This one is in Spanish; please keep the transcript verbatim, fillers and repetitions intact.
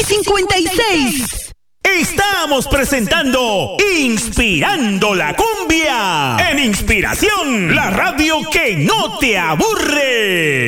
y cincuenta y seis. Estamos presentando Inspirando la Cumbia en Inspiración, la radio que no te aburre.